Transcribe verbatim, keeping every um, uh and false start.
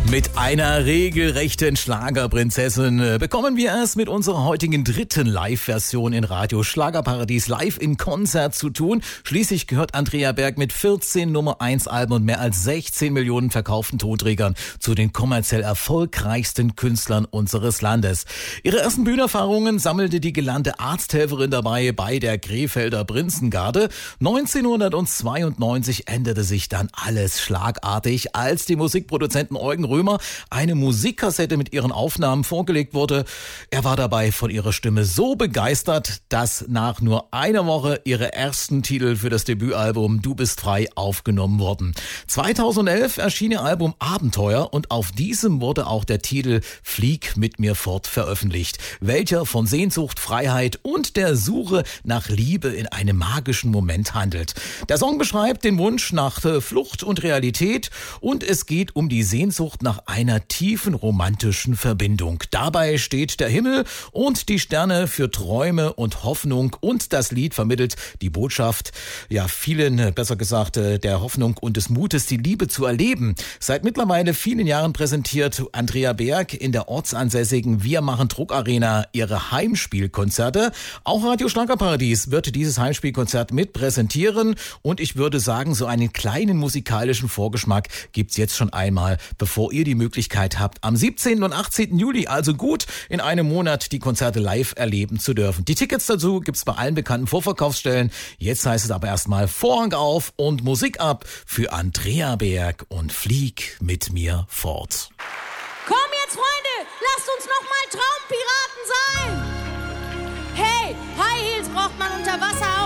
Mit einer regelrechten Schlagerprinzessin bekommen wir es mit unserer heutigen dritten Live-Version in Radio Schlagerparadies live in Konzert zu tun. Schließlich gehört Andrea Berg mit vierzehn Nummer eins Alben und mehr als sechzehn Millionen verkauften Tonträgern zu den kommerziell erfolgreichsten Künstlern unseres Landes. Ihre ersten Bühnenerfahrungen sammelte die gelernte Arzthelferin dabei bei der Krefelder Prinzengarde. neunzehnhundertzweiundneunzig änderte sich dann alles schlagartig, als die Musikproduzenten Eugen Römer eine Musikkassette mit ihren Aufnahmen vorgelegt wurde. Er war dabei von ihrer Stimme so begeistert, dass nach nur einer Woche ihre ersten Titel für das Debütalbum Du bist frei aufgenommen wurden. zweitausendelf erschien ihr Album Abenteuer und auf diesem wurde auch der Titel Flieg mit mir fort veröffentlicht, welcher von Sehnsucht, Freiheit und der Suche nach Liebe in einem magischen Moment handelt. Der Song beschreibt den Wunsch nach Flucht und Realität und es geht um die Sehnsucht nach einer tiefen romantischen Verbindung. Dabei steht der Himmel und die Sterne für Träume und Hoffnung und das Lied vermittelt die Botschaft, ja vielen, besser gesagt, der Hoffnung und des Mutes, die Liebe zu erleben. Seit mittlerweile vielen Jahren präsentiert Andrea Berg in der ortsansässigen Wir machen Druck Arena ihre Heimspielkonzerte. Auch Radio Schlagerparadies wird dieses Heimspielkonzert mit präsentieren und ich würde sagen, so einen kleinen musikalischen Vorgeschmack gibt's jetzt schon einmal, bevor ihr die Möglichkeit habt, am siebzehnten und achtzehnten Juli, also gut in einem Monat, die Konzerte live erleben zu dürfen. Die Tickets dazu gibt's bei allen bekannten Vorverkaufsstellen. Jetzt heißt es aber erstmal Vorhang auf und Musik ab für Andrea Berg und Flieg mit mir fort. Komm jetzt, Freunde, lasst uns noch mal Traumpiraten sein. Hey, High Heels braucht man unter Wasser